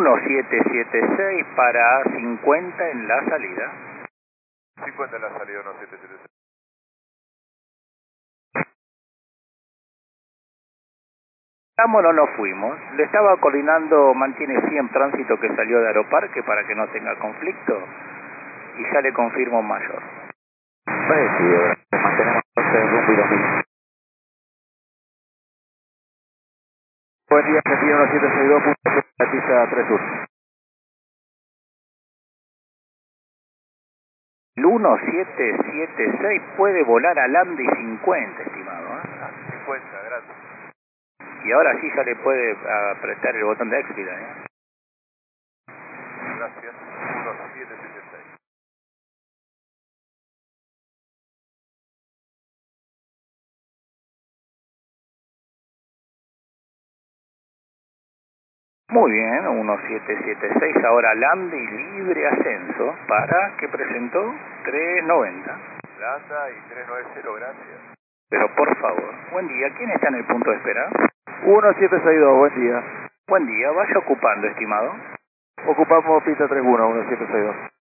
1776 para 50 en la salida. 50 en la salida, 1776. Vámonos, no fuimos. Le estaba coordinando, mantiene 100 tránsito que salió de Aeroparque para que no tenga conflicto. Y ya le confirmo mayor. Recibido, gracias. Mantenemos entonces rumbo y 2000. Buen día, Argentina 1762, punto la pista 3 Sur. El 1776 puede volar a Lambda y 50, estimado. 50, gracias. Y ahora sí ya le puede apretar el botón de expedite. Gracias. 1776. Muy bien, 1776, ahora Lambda y libre ascenso para, ¿qué presentó? 390. Lambda y 390, gracias. Pero por favor, buen día, ¿quién está en el punto de espera? 1762, buen día. Buen día, vaya ocupando, estimado. Ocupamos pista 31, 1762.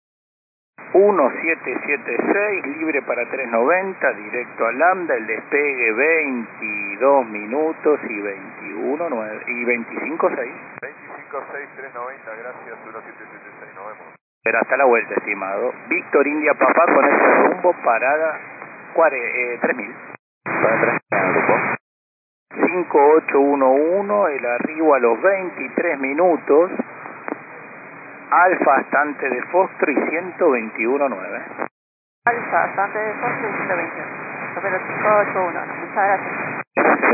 1776, libre para 390, directo a Lambda, el despegue 22 minutos y 21, 9, y 25, 6. 25-6, 390, gracias. 1776, nos vemos. Pero hasta la vuelta, estimado. Víctor India Papá con ese rumbo parada 3000. Para 3 en el grupo. 5811, el arribo a los 23 minutos. Alfa bastante de Fostro y 121.9. Alfa bastante de Fostro y 121. Número 581. Muchas gracias.